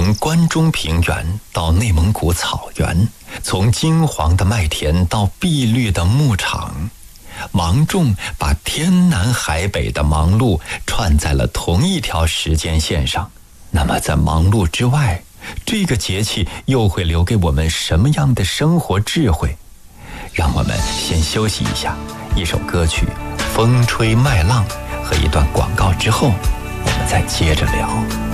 从关中平原到内蒙古草原，从金黄的麦田到碧绿的牧场，芒种把天南海北的忙碌串在了同一条时间线上。那么在忙碌之外，这个节气又会留给我们什么样的生活智慧？让我们先休息一下，一首歌曲《风吹麦浪》和一段广告之后，我们再接着聊。